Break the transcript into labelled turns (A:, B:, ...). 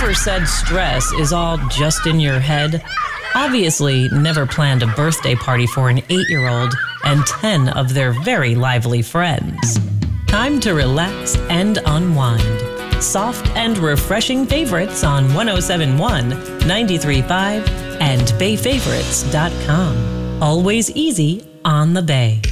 A: ever said stress is all just in your head? Obviously, never planned a birthday party for an 8-year-old and 10 of their very lively friends. Time to relax and unwind. Soft and refreshing favorites on 107.1, 93.5, and BayFavorites.com. Always easy on the Bay.